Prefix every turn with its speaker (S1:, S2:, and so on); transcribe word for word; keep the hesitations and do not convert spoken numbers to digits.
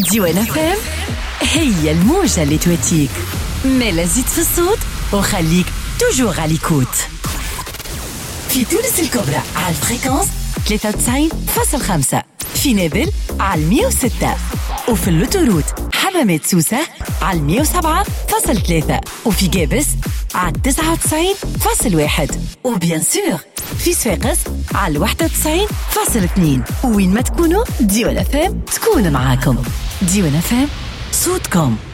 S1: ديوان فام هي الموجة اللي تواتيك، مالا زيد في الصوت وخليك توجور على ليكوت. في تونس الكبرى على الفريكونس ثلاثة وتسعين فاصل خمسة، في نابل على مية وستة، وفي اللوتوروت حمامات سوسة على مية وسبعة فاصل ثلاثة، وفي جابس على تسعة وتسعين فاصل واحد، وبيان سور في صفاقس على واحد وتسعين فاصل اثنين. وين ما تكونوا ديوان فام تكون معاكم. ديوان فام صوتكم.